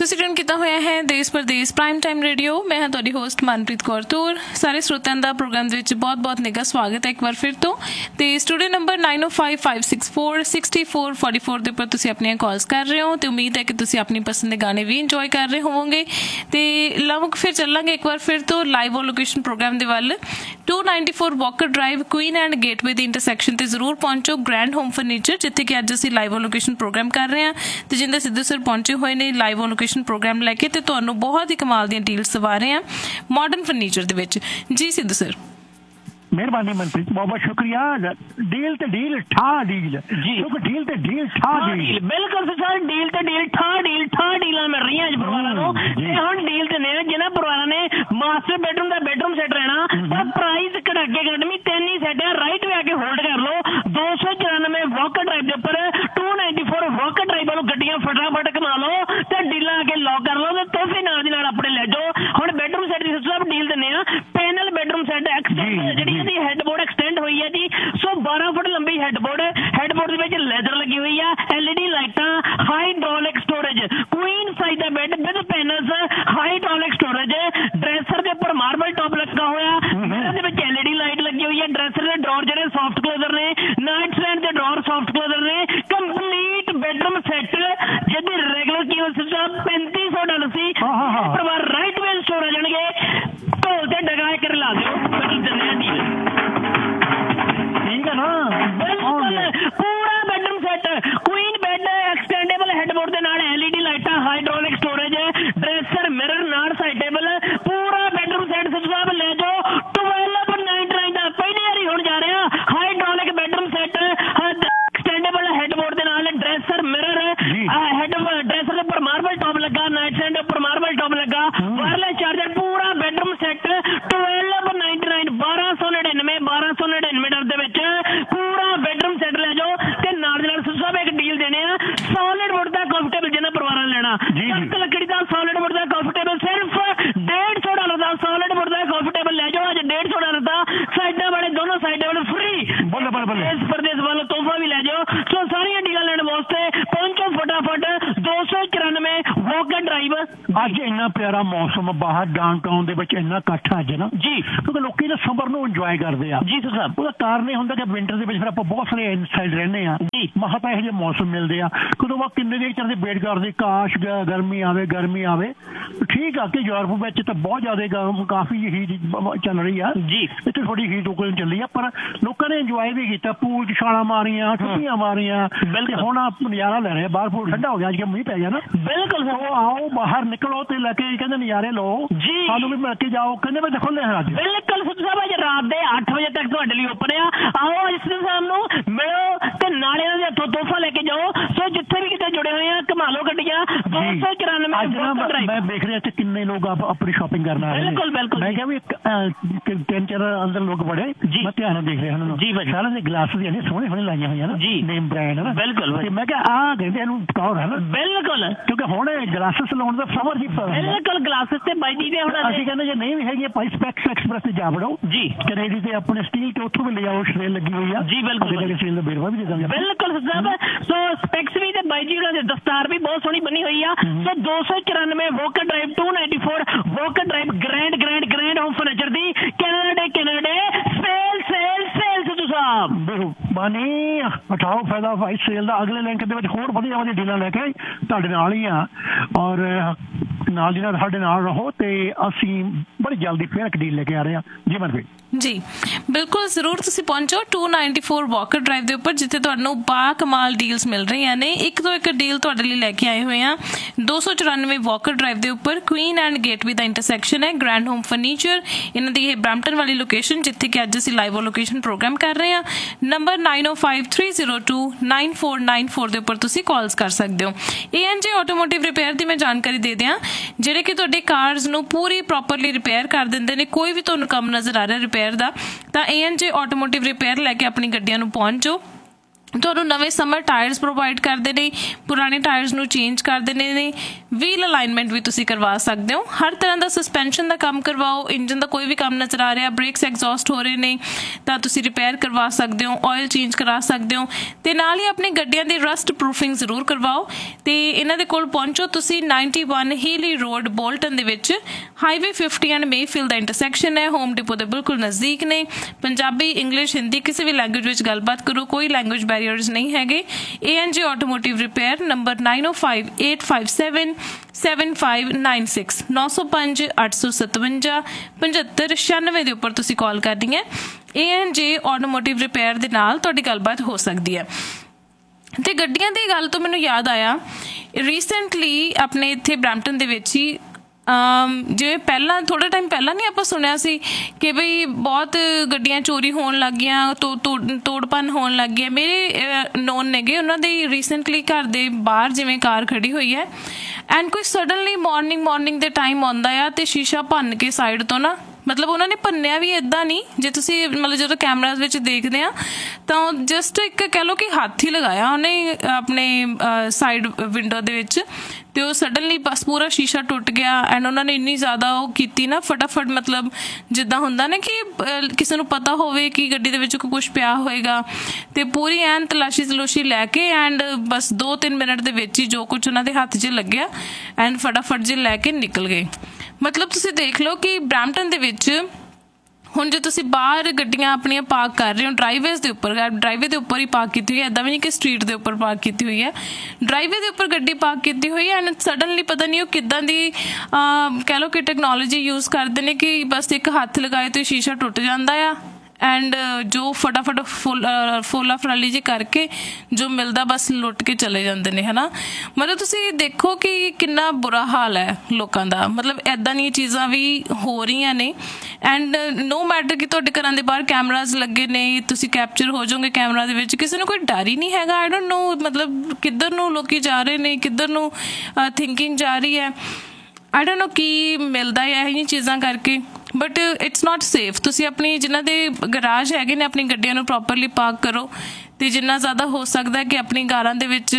ਤੁਸੀਂ ਟਿਊਨ ਕੀਤਾ ਹੋਇਆ ਹੈ ਦੇਸ਼ ਪ੍ਰਦੇਸ਼ ਪ੍ਰਾਈਮ ਟਾਈਮ ਰੇਡੀਓ। ਮੈਂ ਹਾਂ ਤੁਹਾਡੀ ਹੋਸਟ ਮਨਪ੍ਰੀਤ ਕੌਰ ਤੂਰ। ਸਾਰੇ ਸਰੋਤਿਆਂ ਦਾ ਪ੍ਰੋਗਰਾਮ ਦੇ ਵਿੱਚ ਬਹੁਤ ਬਹੁਤ ਨਿੱਘਾ ਸਵਾਗਤ ਹੈ ਇੱਕ ਵਾਰ ਫਿਰ ਤੋਂ। ਤੇ ਸਟੂਡੀਓ ਨੰਬਰ 9055646444 ਦੇ ਉੱਪਰ ਤੁਸੀਂ ਆਪਣੀਆਂ ਕਾਲਸ ਕਰ ਰਹੇ ਹੋ ਤੇ ਉਮੀਦ ਹੈ ਕਿ ਤੁਸੀਂ ਆਪਣੀ ਪਸੰਦ ਦੇ ਗਾਣੇ ਵੀ ਇੰਜੋਏ ਕਰ ਰਹੇ ਹੋਵੋਗੇ। ਤੇ ਲਵ ਫਿਰ ਚੱਲਾਂਗੇ ਇੱਕ ਵਾਰ ਫਿਰ ਤੋਂ ਲਾਈਵ ਲੋਕੇਸ਼ਨ ਪ੍ਰੋਗਰਾਮ ਦੇ ਵੱਲ। 294 Walker drive Queen and gateway the intersection ਤੇ ਜ਼ਰੂਰ ਪਹੁੰਚੋ ਗ੍ਰੈਂਡ ਹੋਮ ਫਰਨੀਚਰ, ਜਿੱਥੇ ਕਿ ਅੱਜ ਅਸੀਂ ਲਾਈਵ ਲੋਕੇਸ਼ਨ ਪ੍ਰੋਗਰਾਮ ਕਰ ਰਹੇ ਹਾਂ ਤੇ ਜਿੰਦੇ ਸਿੱਧੂ ਸਰ ਪਹੁੰਚੇ ਹੋਏ ਨੇ ਲਾਈਵ ਲੋਕੇਸ਼ਨ ਪ੍ਰੋਗਰਾਮ ਲੈ ਕੇ ਤੇ ਤੁਹਾਨੂੰ ਬਹੁਤ ਹੀ ਕਮਾਲ ਦੀਆਂ ਡੀਲਸ ਦਵਾ ਰਹੇ ਹਾਂ ਮਾਡਰਨ ਫਰਨੀਚਰ ਦੇ ਵਿੱਚ। ਜੀ ਸਿੱਧੂ ਸਰ। ਮਿਹਰਬਾਨੀ ਮਨਪ੍ਰੀਤ, ਬਹੁਤ ਬਹੁਤ ਸ਼ੁਕਰੀਆ। ਡੀਲ ਤੇ ਡੀਲ ਠਾ ਡੀਲ ਜੀ, ਡੀਲ ਤੇ ਡੀਲ ਠਾ ਡੀਲ। ਬਿਲਕੁਲ ਸਰ, ਡੀਲ ਤੇ ਡੀਲ ਠਾ ਡੀਲਾਂ ਮਿਲ ਰਹੀਆਂ ਅੱਜ ਪਰਿਵਾਰਾਂ ਨੂੰ। ਤੇ ਹੁਣ ਡੀਲ ਤੇ ਨੇ ਜਿਹਨਾਂ ਪਰਿਵਾਰਾਂ ਨੇ ਮਾਸਟਰ ਬੈਡਰੂਮ ਦਾ ਬੈਡਰੂਮ ਸੈੱਟ ਰਹਿਣਾ ਪਰ ਪ੍ਰਾਈਸ ਕਢਾਕੇ ਕੱਢਵੀਂ 3 ਹੀ ਸੈੱਟ ਹੈ। ਰਾਈਟ ਵੇ ਆ ਕੇ ਹੋਲਡ ਕਰ ਲਓ। 294 ਵਾਕਰ ਡਰਾਈਵ ਦੇ ਉੱਪਰ 294 ਵਾਕਰ ਡਰਾਈਵ ਵੱਲੋਂ ਗੱਡੀਆਂ ਫਟਾਫਟ ਕਮਾ ਲਓ ਤੇ ਡੀਲਾਂ ਆ ਕੇ ਲੌਕ ਕਰ ਲਓ ਤੇ ਤੋਹਫੇ ਨਾਲ ਦੀ ਨਾਲ ਆਪਣੇ ਲੈ ਜਾਓ। ਹੁਣ ਬੈਡਰੂਮ ਸੈੱਟ ਦੀ ਸਿਸਟਮ ਡੀਲ ਦਿੰਦੇ ਆ। ਪੈਨਲ ਬੈਡਰੂਮ ਸੈੱਟ ਐਕਸਟੈਂਡ ਜਿਹੜੀ ਇਹਦੀ ਹੈਡਬੋਰਡ ਐਕਸਟੈਂਡ ਹੋਈ ਹੈ ਜੀ। ਸੋ 12 ਫੁੱਟ ਲੰਬੀ ਹੈਡਬੋਰਡ ਦੇ ਵਿੱਚ ਲੈਦਰ ਲੱਗੀ ਹੋਈ ਆ, LED ਲਾਈਟਾਂ, hydraulic storage, Queen size the bed with panels, hydraulic storage, dresser ਦੇ ਉੱਪਰ ਮਾਰਬਲ ਟੌਪ ਲੱਗਾ ਹੋਇਆ, ਮਿਰਰ ਦੇ ਵਿੱਚ LED ਲਾਈਟ ਲੱਗੀ ਹੋਈ ਹੈ, ਡਰੈਸਰ ਦੇ ਡਰਾਅਰ ਜਿਹੜੇ ਸੌਫਟ ਕਲੋਜ਼ਰ ਨੇ, ਨਾਈਟ ਸਟੈਂਡ ਦੇ ਡਰਾਅਰ ਸੌਫਟ ਕਲੋਜ਼ਰ ਨੇ। ਕੰਪਲੀਟ ਬੈਡਰੂਮ ਸੈੱਟ ਜਿਹਦੀ ਰੈਗੂਲਰ ਕੀਮਤ $3500 ਸੀ। ਪਰਿਵਾਰ ਰਾਈਟ ਵੇ ਸਟੋਰ ਆ ਜਾਣਗੇ। ਢੋਲ ਤੇ ਡਗਾ ਕੇ ਲਾ ਦਿਓ ਠੀਕ ਹੈ ਨਾ। ਬਿਲਕੁਲ ਪੂਰਾ bedroom set, Queen bed, ਐਕਸਟੈਂਡੇਬਲ headboard ਦੇ ਨਾਲ LED ਲਾਈਟਾਂ, ਹਾਈਡ੍ਰੋਲਿਕ ਸਟੋਰੇਜ, ਡਰੈਸਰ, ਮਿਰਰ ਨਾਲ ਸਾਈਡ ਟੇਬਲ, ਪੂਰਾ ਬੈਡਰੂਮ ਸੈੱਟ ਸਾਹਿਬ ਲੈ ਜਾਓ। 1299 ਦਾ ਪਹਿਲੀ ਵਾਰੀ ਹੋਣ ਜਾ ਰਿਹਾ। ਹਾਈਡ੍ਰੋਲਿਕ ਬੈਡਰੂਮ ਸੈੱਟ, ਐਕਸਟੈਂਡੇਬਲ ਹੈਡਬੋਰਡ ਦੇ ਨਾਲ ਡਰੈਸਰ, ਮਿਰਰ, ਡਰੈਸਰ ਦੇ ਉੱਪਰ ਮਾਰਬਲ ਟੌਪ ਲੱਗਾ, ਨਾਈਟ ਸਟੈਂਡ ਦੇ ਉੱਪਰ ਮਾਰਬਲ ਟੌਪ ਲੱਗਾ, ਵਾਇਰਲੈਸ ਚਾਰਜਰ, ਪੂਰਾ ਬੈਡਰੂਮ ਸੈੱਟ 1299 1299 ਦੇ ਵਿੱਚ ਪੂਰਾ ਬੈਡਰੂਮ ਸੈੱਟ ਲੈ ਜਾਓ। ਤੇ ਨਾਲ ਦੇ ਨਾਲ ਸਾਹਿਬ ਇੱਕ ਡੀਲ ਦੇਣੇ ਆ, ਸੋਲਿਡ ਵੁੱਡ ਦਾ ਕੰਫਰਟੇਬਲ ਜਿਹਨਾਂ ਪਰਿਵਾਰਾਂ ਨੇ ਲੈਣਾ, ਲੱਕੜੀ ਦਾ ਸੋਲਿਡ ਵੁੱਡ ਦਾ ਕੰਫਰਟੇਬਲ ਸਿਰਫ $150 ਦਾ ਸੋਲਿਡ ਵੁੱਡ ਦਾ ਕੰਫਰਟੇਬਲ ਲੈ ਜਾਓ। ਅੱਜ $150 ਦਾ ਸਾਈਡਾਂ ਵਾਲੇ ਦੋਨੋਂ ਸਾਈਡਾਂ ਵਾਲੇ ਫ੍ਰੀ ਇਸ ਪ੍ਰਦੇਸ਼ ਵੱਲੋਂ ਤੋਹਫਾ ਵੀ ਲੈ ਜਾਓ। ਸੋ ਸਾਰੀਆਂ ਡੀਲਾਂ ਲੈਣ ਵਾਸਤੇ ਪਹੁੰਚੋ ਫਟਾਫਟ 294 ਵਾਕਰ ਡਰਾਈਵ। ਅੱਜ ਇੰਨਾ ਪਿਆਰਾ ਮੌਸਮ ਬਾਹਰ ਡਾਊਨਟਾਊਨ ਦੇ ਵਿੱਚ ਇੰਨਾ ਇਕੱਠ ਅੱਜ ਨਾ ਜੀ, ਕਿਉਂਕਿ ਲੋਕੀ ਨਾ ਸਮਰ ਨੂੰ ਇੰਜੋਏ ਕਰਦੇ ਆ ਜੀ ਸਾਹਿਬ। ਉਹਦਾ ਕਾਰਨ ਇਹ ਹੁੰਦਾ ਕਿ ਵਿੰਟਰ ਦੇ ਵਿੱਚ ਫਿਰ ਆਪਾਂ ਬਹੁਤ ਸਾਰੇ ਇਨਸਾਈਡ ਰਹਿੰਦੇ ਆ ਜੀ, ਮਹਾ ਤਾਂ ਇਹੋ ਜਿਹੇ ਮੌਸਮ ਮਿਲਦੇ ਆ। ਕਦੋਂ ਬਾਅਦ ਕਿੰਨੇ ਦੇ ਤਰ੍ਹਾਂ ਦੇ ਵੇਟ ਕਰਦੇ ਕਾਸ਼ ਗਰਮੀ ਆਵੇ। ਠੀਕ ਆ ਕਿ ਯੂਰਪ ਵਿੱਚ ਤਾਂ ਬਹੁਤ ਜ਼ਿਆਦਾ ਕਾਫੀ ਹੀਟ ਚੱਲ ਰਹੀ ਆ ਜੀ, ਇੱਥੇ ਥੋੜੀ ਹੀਟ ਰੁਕਣ ਚੱਲੀ ਆ, ਪਰ ਲੋਕਾਂ ਨੇ ਇੰਜੋਏ ਵੀ ਕੀਤਾ। ਪੂਲ ਚ ਛਾਲਾਂ ਮਾਰੀਆਂ, ਛੁੱਟੀਆਂ ਮਾਰੀਆਂ, ਹੁਣ ਨਜ਼ਾਰਾ ਲੈ ਰਹੇ। ਬਾਹਰ ਪੂਲ ਠੰਡਾ ਹੋ ਗਿਆ, ਅੱਜ ਮੀਂਹ ਪੈ ਗਿਆ ਨਾ। ਬਿਲਕੁਲ ਆਓ ਬਾਹਰ ਨਿਕਲੋ ਤੇ ਲੈ ਕੇ ਕਹਿੰਦੇ ਨਜ਼ਾਰੇ ਲਓ ਜੀ, ਸਾਨੂੰ ਵੀ ਮਿਲ ਕੇ ਜਾਓ। ਕਹਿੰਦੇ ਮੈਂ ਖੁੱਲੇ ਹਾਂ ਅੱਜ। ਬਿਲਕੁਲ ਸਿੱਧੂ ਸਾਹਿਬ, ਅੱਜ ਰਾਤ ਦੇ 8 ਵਜੇ ਤੱਕ ਤੁਹਾਡੇ ਲਈ ਓਪਨ ਆ। ਆਓ ਅੱਜ ਸਿੱਧੂ ਸਾਹਿਬ ਨੂੰ ਮਿਲੋ ਤੇ ਨਾਲੇ ਇਹਨਾਂ ਦੇ ਹੱਥੋਂ ਤੋਹਫਾ ਲੈ ਕੇ ਜਾਓ। ਸੋ ਜਿੱਥੇ ਵੀ ਕਿਤੇ ਜੁੜੇ ਹੋਏ ਆ ਘੁਮਾ ਲਓ ਗੱਡੀਆਂ। 294 ਮੈਂ ਦੇਖ ਰਿਹਾ ਇੱਥੇ ਕਿੰਨੇ ਲੋਕ ਆਪਣੀ ਸ਼ਾਪਿੰਗ ਕਰਨ ਆ ਰਹੇ ਨੇ। ਬਿਲਕੁਲ ਮੈਂ ਕਿਹਾ ਵੀ 3-4 ਅੰਦਰ ਲੋਕ ਬੜੇ ਜੀ, ਮੈਂ ਧਿਆਨ ਨਾਲ ਦੇਖ ਰਿਹਾ ਉਹਨਾਂ ਨੂੰ। ਸਾਰਿਆਂ ਦੇ ਗਲਾਸ ਵੀ ਇੰਨੇ ਸੋਹਣੇ ਲਾਈਆਂ ਹੋਈਆਂ ਨਾ ਜੀ, ਨੇਮ ਬ੍ਰਾਂਡ ਹੈ ਨਾ। ਬਿਲਕੁਲ ਮੈਂ ਕਿਹਾ ਆਹ ਕਹਿੰਦੇ ਇਹਨੂੰ ਟੌਰ ਹੈ ਨਾ। ਬਿਲਕੁਲ, ਕਿਉਂਕਿ ਹੁਣ ਗਲਾਸਿਸ ਲਾਉਣ ਦਾ ਸਮਰ ਜੀ। ਬਿਲਕੁਲ ਗਲਾਸਿਸ ਤੇ ਬਾਈ ਜੀ ਦੇ ਹੁਣ ਅਸੀਂ ਕਹਿੰਦੇ ਜੇ ਨਹੀਂ ਵੀ ਹੈਗੀਆਂ ਭਾਈ ਸਪੈਕਸ ਐਕਸਪ੍ਰੈਸ ਤੇ ਜਾ ਵੜੋ ਜੀ। ਕੈਨੇਡੀ ਤੇ ਆਪਣੇ ਸਟੀਲ ਤੇ ਉੱਥੋਂ ਵੀ ਲੈ ਜਾਓ, ਸ਼ਰੇਲ ਲੱਗੀ ਹੋਈ ਆ ਜੀ। ਬਿਲਕੁਲ ਸਟੀਲ ਦਾ ਬੇਰਵਾ ਵੀ ਦੇ ਦਾਂਗੇ। ਬਿਲਕੁਲ ਸਾਹਿਬ। ਸੋ ਸਪੈਕਸ ਵੀ ਤੇ ਬਾਈ ਜੀ ਉਹਨਾਂ ਦੇ ਦਸਤਾਰ ਵੀ ਬਹੁਤ ਸੋਹਣੀ ਬਣੀ ਹੋਈ ਆ। ਸੋ 294 Walker drive 294 Walker drive grand home furniture ਦੀ ਕੈਨੇਡਾ ਸੇਲ ਸਿੱਧੂ ਸਾਹਿਬ। ਮਿਹਰਬਾਨੀ, ਉਠਾਓ ਫਾਇਦਾ ਭਾਈ ਸੇਲ ਦਾ। ਅਗਲੇ ਲਿੰਕ ਦੇ ਵਿੱਚ ਹੋਰ ਵਧੀਆ ਡੀਲਾਂ ਲੈ ਕੇ ਤੁਹਾਡੇ ਨਾਲ ਹੀ ਆ, ਔਰ ਨਾਲ ਦੀ ਨਾਲ ਸਾਡੇ ਨਾਲ ਰਹੋ ਤੇ ਅਸੀਂ ਬੜੀ ਜਲਦੀ ਫਿਰ ਇੱਕ ਡੀਲ ਲੈ ਕੇ ਆ ਰਹੇ ਹਾਂ ਜੀ ਮਨਪ੍ਰੀਤ ਜੀ। ਬਿਲਕੁਲ ਜ਼ਰੂਰ ਤੁਸੀਂ ਪਹੁੰਚੋ 294 ਵਾਕਰ ਡਰਾਈਵ ਦੇ ਉੱਪਰ, ਜਿੱਥੇ ਤੁਹਾਨੂੰ ਬਾ ਕਮਾਲ ਡੀਲਸ ਮਿਲ ਰਹੀਆਂ ਨੇ। ਇੱਕ ਤੋਂ ਇੱਕ ਡੀਲ ਤੁਹਾਡੇ ਲਈ ਲੈ ਕੇ ਆਏ ਹੋਏ ਆ। 294 ਵਾਕਰ ਡਰਾਈਵ ਦੇ ਉੱਪਰ Queen and gateway the intersection ਹੈ ਗ੍ਰੈਂਡ ਹੋਮ ਫਰਨੀਚਰ। ਇਹਨਾਂ ਦੀ ਇਹ ਬ੍ਰੈਂਪਟਨ ਵਾਲੀ ਲੋਕੇਸ਼ਨ, ਜਿੱਥੇ ਕਿ ਅੱਜ ਅਸੀਂ ਲਾਈਵ ਲੋਕੇਸ਼ਨ ਪ੍ਰੋਗਰਾਮ ਕਰ ਰਹੇ ਹਾਂ। ਨੰਬਰ 9053029494 ਦੇ ਉੱਪਰ ਤੁਸੀਂ ਕਾਲਸ ਕਰ ਸਕਦੇ ਹੋ। ANJ ਆਟੋਮੋਟਿਵ ਰਿਪੇਅਰ ਦੀ ਮੈਂ ਜਾਣਕਾਰੀ ਦੇ ਦਿਆਂ, ਜਿਹੜੇ ਕਿ ਤੁਹਾਡੇ ਕਾਰਸ ਨੂੰ ਪੂਰੀ ਪ੍ਰੋਪਰਲੀ ਰਿਪੇਅਰ ਕਰ ਦਿੰਦੇ ਨੇ। ਕੋਈ ਵੀ ਤੁਹਾਨੂੰ ਕੰਮ ਨਜ਼ਰ ਆ ਰਿਹਾ ਰਿਪੇਅਰ ਦਾ ਤਾਂ ANJ ਆਟੋਮੋਟਿਵ ਰਿਪੇਅਰ ਲੈ ਕੇ ਆਪਣੀ ਗੱਡੀਆਂ ਨੂੰ ਪਹੁੰਚ ਜਾਓ। ਤੁਹਾਨੂੰ ਨਵੇਂ ਸਮਰ ਟਾਇਰਸ ਪ੍ਰੋਵਾਈਡ ਕਰਦੇ ਨੇ, ਪੁਰਾਣੇ ਟਾਇਰਸ ਨੂੰ ਚੇਂਜ ਕਰ ਦਿੰਦੇ ਨੇ, ਵੀਲ ਅਲਾਈਨਮੈਂਟ ਵੀ ਤੁਸੀਂ ਕਰਵਾ ਸਕਦੇ ਹੋ, ਹਰ ਤਰ੍ਹਾਂ ਦਾ ਸਸਪੈਂਸ਼ਨ ਦਾ ਕੰਮ ਕਰਵਾਓ, ਇੰਜਨ ਦਾ ਕੋਈ ਵੀ ਕੰਮ ਨਜ਼ਰ ਆ ਰਿਹਾ, ਬ੍ਰੇਕਸ ਐਗਜ਼ੌਸਟ ਹੋ ਰਹੇ ਨੇ ਤਾਂ ਤੁਸੀਂ ਰਿਪੇਅਰ ਕਰਵਾ ਸਕਦੇ ਹੋ, ਆਇਲ ਚੇਂਜ ਕਰਾ ਸਕਦੇ ਹੋ, ਤੇ ਨਾਲ ਹੀ ਆਪਣੀ ਗੱਡੀਆਂ ਦੀ ਰਸਟ ਪ੍ਰੂਫਿੰਗ ਜ਼ਰੂਰ ਕਰਵਾਓ। ਤੇ ਇਹਨਾਂ ਦੇ ਕੋਲ ਪਹੁੰਚੋ ਤੁਸੀਂ 91 ਹੀਲੀ ਰੋਡ ਬੋਲਟਨ ਦੇ ਵਿੱਚ, highway 50 and Mayfield the intersection ਹੈ, ਹੋਮ ਡਿਪੋ ਦੇ ਬਿਲਕੁਲ ਨਜ਼ਦੀਕ ਨੇ। ਪੰਜਾਬੀ, ਇੰਗਲਿਸ਼, ਹਿੰਦੀ ਕਿਸੇ ਵੀ ਲੈਂਗੁਏਜ ਵਿੱਚ ਗੱਲਬਾਤ ਕਰੋ, ਕੋਈ ਲੈਂਗੁਏਜ ਬੈਰੀਅਰਸ ਨਹੀਂ ਹੈਗੇ। ANJ ਆਟੋਮੋਟਿਵ ਰਿਪੇਅਰ, ਨੰਬਰ 9058577596 905 857 7596 ਦੇ ਉੱਪਰ ਤੁਸੀਂ ਕਾਲ ਕਰਨੀ ਹੈ। ANJ ਆਟੋਮੋਟਿਵ ਰਿਪੇਅਰ ਦੇ ਨਾਲ ਤੁਹਾਡੀ ਗੱਲਬਾਤ ਹੋ ਸਕਦੀ ਹੈ। ਤੇ ਗੱਡੀਆਂ ਦੀ ਗੱਲ ਤੋਂ ਮੈਨੂੰ ਯਾਦ ਆਇਆ, ਰੀਸੈਂਟਲੀ ਆਪਣੇ ਇੱਥੇ ਬਰੈਂਪਟਨ ਦੇ ਵਿੱਚ ਹੀ ਜਿਵੇਂ ਪਹਿਲਾਂ ਥੋੜਾ ਟਾਈਮ ਪਹਿਲਾਂ ਨਹੀਂ ਆਪਾਂ ਸੁਣਿਆ ਸੀ ਕਿ ਬਈ ਬਹੁਤ ਗੱਡੀਆਂ ਚੋਰੀ ਹੋਣ ਲੱਗ ਗਈਆਂ, ਤੋੜਪਨ ਹੋਣ ਲੱਗ ਗਿਆ। ਮੇਰੇ ਨੋਨ ਨੇਗੇ, ਉਹਨਾਂ ਦੇ ਰੀਸੈਂਟਲੀ ਘਰ ਦੇ ਬਾਹਰ ਜਿਵੇਂ ਕਾਰ ਖੜੀ ਹੋਈ ਹੈ ਐਂਡ ਕੋਈ ਸਡਨਲੀ ਮਾਰਨਿੰਗ ਦੇ ਟਾਈਮ ਆਉਂਦਾ ਆ ਤੇ ਸ਼ੀਸ਼ਾ ਭੰਨ ਕੇ ਸਾਈਡ ਤੋਂ ਨਾ, ਮਤਲਬ ਉਹਨਾਂ ਨੇ ਭੰਨਿਆ ਵੀ ਇੱਦਾਂ ਨਹੀਂ, ਜੇ ਤੁਸੀਂ ਮਤਲਬ ਜਦੋਂ ਕੈਮਰਾਜ਼ ਵਿੱਚ ਦੇਖਦੇ ਆ ਤਾਂ ਜਸਟ ਇੱਕ ਕਹਿ ਲਓ ਕਿ ਹੱਥ ਹੀ ਲਗਾਇਆ ਉਹਨੇ ਆਪਣੇ ਸਾਈਡ ਵਿੰਡੋ ਦੇ ਵਿੱਚ, ਤੇ ਉਹ ਸਡਨਲੀ ਬਸ ਪੂਰਾ ਸ਼ੀਸ਼ਾ ਟੁੱਟ ਗਿਆ। ਐਂਡ ਉਹਨਾਂ ਨੇ ਇੰਨੀ ਜ਼ਿਆਦਾ ਉਹ ਕੀਤੀ ਨਾ, ਫਟਾਫਟ ਮਤਲਬ ਜਿੱਦਾਂ ਹੁੰਦਾ ਨਾ ਕਿ ਕਿਸੇ ਨੂੰ ਪਤਾ ਹੋਵੇ ਕਿ ਗੱਡੀ ਦੇ ਵਿੱਚ ਕੁਛ ਪਿਆ ਹੋਏਗਾ, ਤੇ ਪੂਰੀ ਐਨ ਤਲਾਸ਼ੀ ਲੈ ਕੇ ਐਂਡ ਬਸ 2-3 ਮਿੰਟ ਦੇ ਵਿੱਚ ਹੀ ਜੋ ਕੁਛ ਉਹਨਾਂ ਦੇ ਹੱਥ 'ਚ ਲੱਗਿਆ ਐਂਡ ਫਟਾਫਟ ਜੇ ਲੈ ਕੇ ਨਿਕਲ ਗਏ। ਮਤਲਬ ਤੁਸੀਂ ਦੇਖ ਲਓ ਕਿ ਬਰੈਂਪਟਨ ਦੇ ਵਿੱਚ ਹੁਣ ਜੇ ਤੁਸੀਂ ਬਾਹਰ ਗੱਡੀਆਂ ਆਪਣੀਆਂ ਪਾਰਕ ਕਰ ਰਹੇ ਹੋ ਡਰਾਈਵੇਜ਼ ਦੇ ਉੱਪਰ, ਡਰਾਈਵੇ ਦੇ ਉੱਪਰ ਹੀ ਪਾਰਕ ਕੀਤੀ ਹੋਈ ਹੈ, ਇੱਦਾਂ ਵੀ ਨਹੀਂ ਕਿ ਸਟਰੀਟ ਦੇ ਉੱਪਰ ਪਾਰਕ ਕੀਤੀ ਹੋਈ ਹੈ, ਡਰਾਈਵੇ ਦੇ ਉੱਪਰ ਗੱਡੀ ਪਾਰਕ ਕੀਤੀ ਹੋਈ ਹੈ ਐਂਡ ਸਡਨਲੀ ਪਤਾ ਨਹੀਂ ਉਹ ਕਿੱਦਾਂ ਦੀ ਕਹਿ ਲਓ ਕਿ ਟੈਕਨੋਲੋਜੀ ਯੂਜ਼ ਕਰਦੇ ਨੇ ਕਿ ਬਸ ਇੱਕ ਹੱਥ ਲਗਾਏ ਤੇ ਸ਼ੀਸ਼ਾ ਟੁੱਟ ਜਾਂਦਾ ਆ ਐਂਡ ਜੋ ਫਟਾਫਟ ਫੋਲਾ ਫਰਾਲੀ ਜੀ ਕਰਕੇ ਜੋ ਮਿਲਦਾ ਬਸ ਲੁੱਟ ਕੇ ਚਲੇ ਜਾਂਦੇ ਨੇ, ਹੈ ਨਾ। ਮਤਲਬ ਤੁਸੀਂ ਦੇਖੋ ਕਿ ਕਿੰਨਾ ਬੁਰਾ ਹਾਲ ਹੈ ਲੋਕਾਂ ਦਾ, ਮਤਲਬ ਇੱਦਾਂ ਦੀਆਂ ਚੀਜ਼ਾਂ ਵੀ ਹੋ ਰਹੀਆਂ ਨੇ ਐਂਡ ਨੋ ਮੈਟਰ ਕਿ ਤੁਹਾਡੇ ਘਰਾਂ ਦੇ ਬਾਹਰ ਕੈਮਰਾਜ਼ ਲੱਗੇ ਨੇ, ਤੁਸੀਂ ਕੈਪਚਰ ਹੋ ਜਾਓਗੇ ਕੈਮਰਾ ਦੇ ਵਿੱਚ, ਕਿਸੇ ਨੂੰ ਕੋਈ ਡਰ ਹੀ ਨਹੀਂ ਹੈਗਾ। ਆਈ ਡੋਂਟ ਨੋ ਮਤਲਬ ਕਿੱਧਰ ਨੂੰ ਲੋਕੀ ਜਾ ਰਹੇ ਨੇ, ਕਿੱਧਰ ਨੂੰ ਥਿੰਕਿੰਗ ਜਾ ਰਹੀ ਹੈ, ਆਈ ਡੋਂਟ ਨੋ ਕੀ ਮਿਲਦਾ ਹੈ ਇਹ ਚੀਜ਼ਾਂ ਕਰਕੇ, ਬਟ ਇਟਸ ਨੋਟ ਸੇਫ। ਤੁਸੀਂ ਆਪਣੀ ਜਿਨ੍ਹਾਂ ਦੇ ਗਰਾਜ ਹੈਗੇ ਨੇ ਆਪਣੀ ਗੱਡੀਆਂ ਨੂੰ ਪ੍ਰੋਪਰਲੀ ਪਾਰਕ ਕਰੋ, ਤੇ ਜਿੰਨਾ ਜ਼ਿਆਦਾ ਹੋ ਸਕਦਾ ਕਿ ਆਪਣੀ ਕਾਰਾਂ ਦੇ ਵਿੱਚ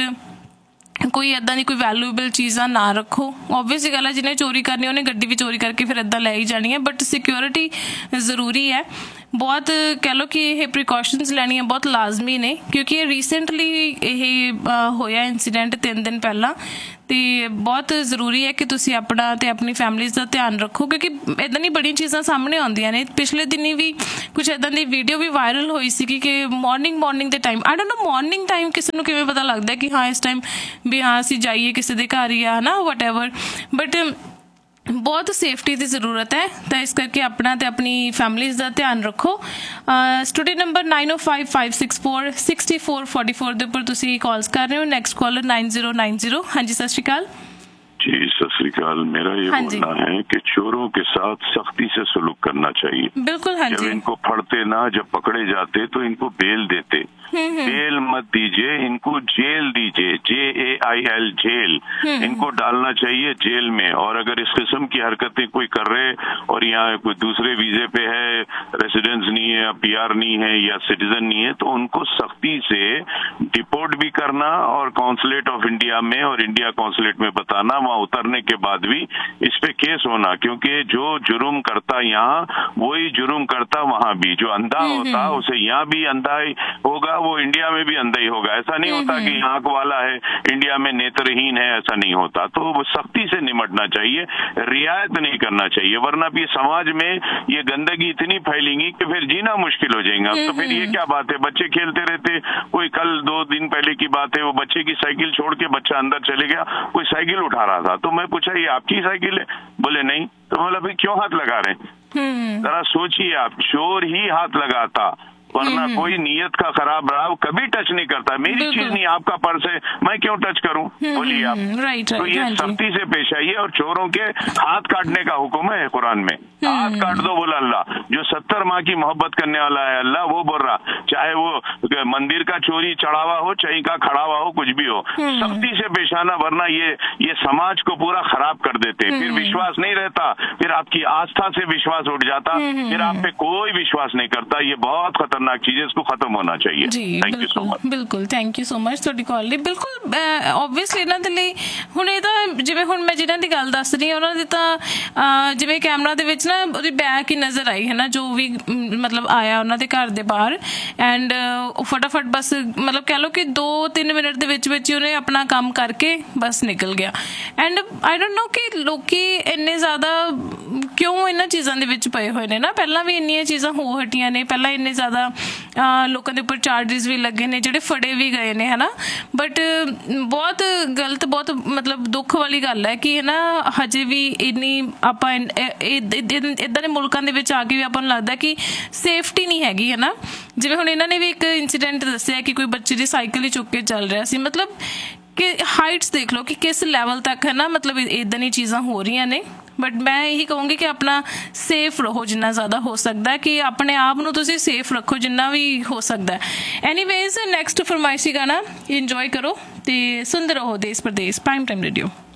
ਕੋਈ ਇੱਦਾਂ ਦੀ ਕੋਈ ਵੈਲੂਏਬਲ ਚੀਜ਼ਾਂ ਨਾ ਰੱਖੋ। ਓਬਵੀਅਸ ਗੱਲ ਹੈ ਜਿਹਨੇ ਚੋਰੀ ਕਰਨੀ ਉਹਨੇ ਗੱਡੀ ਵੀ ਚੋਰੀ ਕਰਕੇ ਫਿਰ ਇੱਦਾਂ ਲੈ ਹੀ ਜਾਣੀ ਹੈ, ਬਟ ਸਿਕਿਉਰਿਟੀ ਜ਼ਰੂਰੀ ਹੈ। ਬਹੁਤ ਕਹਿ ਲਓ ਕਿ ਇਹ ਪ੍ਰੀਕਾਸ਼ਨਸ ਲੈਣੀਆਂ ਬਹੁਤ ਲਾਜ਼ਮੀ ਨੇ, ਕਿਉਂਕਿ ਇਹ ਰੀਸੈਂਟਲੀ ਇਹ ਹੋਇਆ ਇੰਸੀਡੈਂਟ 3 ਦਿਨ ਪਹਿਲਾਂ, ਤੇ ਬਹੁਤ ਜ਼ਰੂਰੀ ਹੈ ਕਿ ਤੁਸੀਂ ਆਪਣਾ ਤੇ ਆਪਣੀ ਫੈਮਲੀਜ਼ ਦਾ ਧਿਆਨ ਰੱਖੋ, ਕਿਉਂਕਿ ਇੱਦਾਂ ਦੀ ਬੜੀਆਂ ਚੀਜ਼ਾਂ ਸਾਹਮਣੇ ਆਉਂਦੀਆਂ ਨੇ। ਪਿਛਲੇ ਦਿਨੀ ਵੀ ਕੁਛ ਇੱਦਾਂ ਦੀ ਵੀਡੀਓ ਵੀ ਵਾਇਰਲ ਹੋਈ ਸੀਗੀ ਕਿ ਮਾਰਨਿੰਗ ਦੇ time, I don't know morning time ਕਿਸੇ ਨੂੰ ਕਿਵੇਂ ਪਤਾ ਲੱਗਦਾ ਕਿ ਹਾਂ ਇਸ ਟਾਈਮ ਵੀ ਹਾਂ ਅਸੀਂ ਜਾਈਏ ਕਿਸੇ ਦੇ ਘਰ ਹੀ ਆ, ਹੈ ਨਾ, ਵਟਐਵਰ, ਬਟ ਬਹੁਤ ਸੇਫਟੀ ਦੀ ਜ਼ਰੂਰਤ ਹੈ, ਤਾਂ ਇਸ ਕਰਕੇ ਆਪਣਾ ਤੇ ਆਪਣੀ ਫੈਮਲੀਜ਼ ਦਾ ਧਿਆਨ ਰੱਖੋ। ਸਟੂਡੀਓ ਨੰਬਰ 9055646444 ਦੇ ਉੱਪਰ ਤੁਸੀਂ ਕਾਲਸ ਕਰ ਰਹੇ ਹੋ। Next collar 9090। ਹਾਂਜੀ, ਸਤਿ ਸ਼੍ਰੀ ਅਕਾਲ जी। सत श्री अकाल। मेरा ये बोलना है कि चोरों के साथ सख्ती से सलूक करना चाहिए। बिल्कुल। हाँ जब जी। इनको फड़ते ना, जब पकड़े जाते तो इनको बेल देते, बेल मत दीजिए, इनको जेल दीजिए, JAIL जेल, इनको डालना चाहिए जेल में। और अगर इस किस्म की हरकतें कोई कर रहे और यहाँ कोई दूसरे वीजे पे है, रेसिडेंस नहीं है, PR नहीं है या सिटीजन नहीं है, तो उनको सख्ती से डिपोर्ट भी करना और कॉन्सुलेट ऑफ इंडिया में और इंडिया कॉन्सुलेट में बताना, वहाँ उतरने के बाद भी इस पे केस होना, क्योंकि जो जुर्म करता यहाँ वही जुर्म करता वहाँ भी। जो अंधा होता उसे यहाँ भी अंधा ही होगा, वो इंडिया में भी अंधा ही होगा। ऐसा नहीं होता कि आंख वाला है इंडिया में नेत्रहीन है, ऐसा नहीं होता। तो वो सख्ती से निमटना चाहिए, रियायत नहीं करना चाहिए, वरना भी समाज में ये गंदगी इतनी फैलेगी कि फिर जीना मुश्किल हो जाएगा। तो फिर ये क्या बात है, बच्चे खेलते रहते, कोई कल 2 दिन पहले की बात है, वो बच्चे की साइकिल छोड़ के बच्चा अंदर चले गया, कोई साइकिल उठा रहा था, तो मैं पूछा ये आपकी साइकिल है? बोले नहीं। तो बोला भाई क्यों हाथ लगा रहे? जरा सोचिए आप, चोर ही हाथ लगाता, वरना कोई नियत का खराब रहा वो कभी टच नहीं करता। मेरी चीज नहीं, आपका पर्स है, मैं क्यों टच करूं? बोलिए आप। तो ये सख्ती से पेश आइए। और चोरों के हाथ काटने का हुक्म है कुरान में, हाथ काट दो बोला अल्लाह। जो 70 माह की मोहब्बत करने वाला है अल्लाह, वो बोल रहा, चाहे वो मंदिर का चोरी चढ़ावा हो, चाहे का खड़ावा हो, कुछ भी हो, सख्ती से पेश आना, वरना ये समाज को पूरा खराब कर देते। फिर विश्वास नहीं रहता, फिर आपकी आस्था से विश्वास उठ जाता, फिर आप पे कोई विश्वास नहीं करता। ये बहुत खतरनाक खतरनाक चीज है, इसको खत्म होना चाहिए। जी थैंक यू सो मच। बिल्कुल थैंक यू सो मच ਤੁਹਾਡੀ ਕਾਲ ਲਈ। ਬਿਲਕੁਲ ਓਬਵੀਅਸਲੀ ਇਹਨਾਂ ਦੇ ਲਈ ਹੁਣ ਇਹ ਤਾਂ ਜਿਵੇਂ ਹੁਣ ਮੈਂ ਜਿਹਨਾਂ ਦੀ ਗੱਲ ਦੱਸ ਰਹੀ ਹਾਂ ਉਹਨਾਂ ਦੀ ਤਾਂ ਜਿਵੇਂ ਕੈਮਰਾ ਦੇ ਵਿੱਚ ਨਾ ਉਹਦੀ ਬੈਕ ਹੀ ਨਜ਼ਰ ਆਈ ਹੈ ਨਾ, ਜੋ ਵੀ ਮਤਲਬ ਆਇਆ ਉਹਨਾਂ ਦੇ ਘਰ ਦੇ ਬਾਹਰ, ਐਂਡ ਫਟਾਫਟ ਬਸ ਮਤਲਬ ਕਹਿ ਲਓ ਕਿ 2-3 ਮਿੰਟ ਦੇ ਵਿੱਚ ਹੀ ਉਹਨੇ ਆਪਣਾ ਕੰਮ ਕਰਕੇ ਬਸ ਨਿਕਲ ਗਿਆ। ਐਂਡ ਆਈ ਡੋਂਟ ਨੋ ਕਿ ਲੋਕੀ ਇੰਨੇ ਜ਼ਿਆਦਾ ਕਿਉਂ ਇਹਨਾਂ ਚੀਜ਼ਾਂ ਦੇ ਵਿੱਚ ਪਏ ਹੋਏ ਨੇ ਨਾ। ਪਹਿਲਾਂ ਵੀ ਇੰਨੀਆਂ ਚੀਜ਼ਾਂ ਹੋ ਹਟੀਆਂ ਨੇ, ਪਹਿਲਾਂ ਇੰਨੇ ਜ਼ਿਆਦਾ ਲੋਕਾਂ ਦੇ ਉੱਪਰ ਚਾਰਜਿਸ ਵੀ ਲੱਗੇ ਨੇ, ਜਿਹੜੇ ਫੜੇ ਵੀ ਗਏ ਨੇ, ਹੈ ਨਾ। ਬਟ ਬਹੁਤ ਗਲਤ, ਬਹੁਤ ਮਤਲਬ ਦੁੱਖ ਵਾਲੀ ਗੱਲ ਹੈ ਕਿ ਹੈ ਨਾ ਹਜੇ ਵੀ ਇੰਨੀ ਆਪਾਂ ਇੱਦਾਂ ਦੇ ਮੁਲਕਾਂ ਦੇ ਵਿੱਚ ਆ ਕੇ ਵੀ ਆਪਾਂ ਨੂੰ ਲੱਗਦਾ ਕਿ ਸੇਫਟੀ ਨਹੀਂ ਹੈਗੀ, ਹੈ ਨਾ। ਜਿਵੇਂ ਹੁਣ ਇਹਨਾਂ ਨੇ ਵੀ ਇੱਕ ਇੰਸੀਡੈਂਟ ਦੱਸਿਆ ਕਿ ਕੋਈ ਬੱਚੇ ਦੀ ਸਾਈਕਲ ਹੀ ਚੁੱਕ ਕੇ ਚੱਲ ਰਿਹਾ ਸੀ, ਮਤਲਬ ਕਿ ਹਾਈਟਸ ਦੇਖ ਲਓ ਕਿ ਕਿਸ ਲੈਵਲ ਤੱਕ ਹੈ ਨਾ, ਮਤਲਬ ਇੱਦਾਂ ਦੀਆਂ ਚੀਜ਼ਾਂ ਹੋ ਰਹੀਆਂ ਨੇ। ਬਟ ਮੈਂ ਇਹੀ ਕਹੂੰਗੀ ਕਿ ਆਪਣਾ ਸੇਫ ਰਹੋ ਜਿੰਨਾ ਜ਼ਿਆਦਾ ਹੋ ਸਕਦਾ, ਕਿ ਆਪਣੇ ਆਪ ਨੂੰ ਤੁਸੀਂ ਸੇਫ ਰੱਖੋ ਜਿੰਨਾ ਵੀ ਹੋ ਸਕਦਾ। ਐਨੀਵੇਜ਼ ਨੈਕਸਟ ਫਰਮਾਇਸ਼ੀ ਗਾਣਾ ਇੰਜੋਏ ਕਰੋ ਤੇ ਸੁਣਦੇ ਰਹੋ ਦੇਸ਼ ਪ੍ਰਦੇਸ਼ ਪ੍ਰਾਈਮ ਟਾਈਮ ਰੇਡੀਓ।